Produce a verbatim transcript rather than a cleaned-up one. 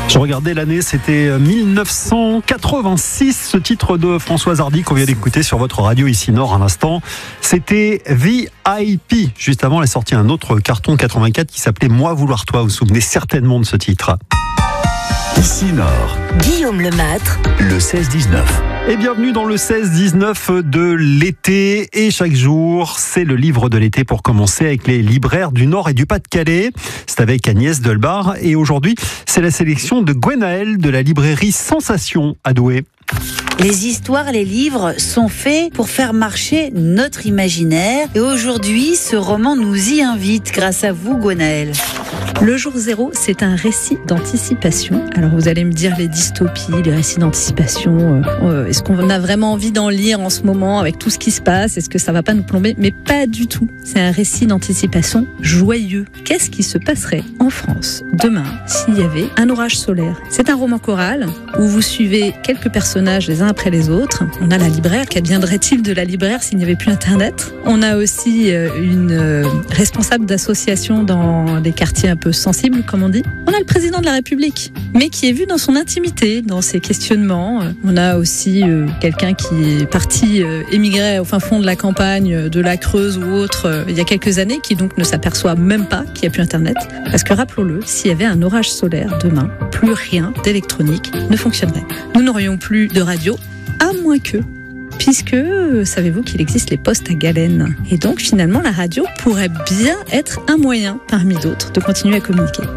Je regardais l'année, c'était mille neuf cent quatre-vingt-six, ce titre de Françoise Hardy qu'on vient d'écouter sur votre radio ici Nord à l'instant. C'était V I P. Juste avant, elle a sorti un autre carton quatre-vingt-quatre qui s'appelait Moi vouloir toi. Vous vous souvenez certainement de ce titre. Ici Nord, Guillaume Lemâtre, le seize dix-neuf. Et bienvenue dans le seize dix-neuf de l'été. Et chaque jour, c'est le livre de l'été pour commencer avec les libraires du Nord et du Pas-de-Calais. C'est avec Agnès Delbar. Et aujourd'hui, c'est la sélection de Gwenaëlle de la librairie Sensation à Douai. Les histoires, les livres sont faits pour faire marcher notre imaginaire. Et aujourd'hui, ce roman nous y invite grâce à vous, Gwenaëlle. Le jour zéro, c'est un récit d'anticipation. Alors vous allez me dire les dystopies, les récits d'anticipation, euh, est-ce qu'on a vraiment envie d'en lire en ce moment avec tout ce qui se passe? Est-ce que ça va pas nous plomber? Mais pas du tout. C'est un récit d'anticipation joyeux. Qu'est-ce qui se passerait en France demain s'il y avait un orage solaire? C'est un roman choral où vous suivez quelques personnages les uns après les autres. On a la libraire. Qu'adviendrait-il de la libraire s'il n'y avait plus Internet? On a aussi une responsable d'association dans les quartiers un peu sensibles, comme on dit. On a le président de la République, mais qui est vu dans son intimité, dans ses questionnements. On a aussi euh, quelqu'un qui est parti euh, émigrer au fin fond de la campagne, de la Creuse ou autre, euh, il y a quelques années, qui donc ne s'aperçoit même pas qu'il n'y a plus Internet. Parce que rappelons-le, s'il y avait un orage solaire demain, plus rien d'électronique ne fonctionnerait. Nous n'aurions plus de radio, à moins que... Puisque, savez-vous qu'il existe les postes à galène. Et donc, finalement, la radio pourrait bien être un moyen, parmi d'autres, de continuer à communiquer.